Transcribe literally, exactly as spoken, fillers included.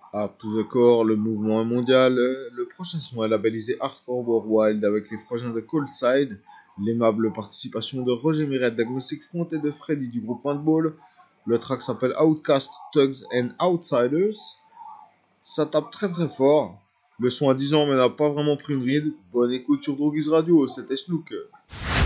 Art to the Core, le mouvement est mondial. Euh, Le prochain son est labellisé Hardcore Worldwide avec les frangins de Cold Side, l'aimable participation de Roger Miret d'Agnostic Front et de Freddy du groupe Paintball. Le track s'appelle Outcast, Thugs and Outsiders. Ça tape très très fort. Le son a dix ans mais n'a pas vraiment pris une ride. Bonne écoute sur Drogies Radio, c'était Snook.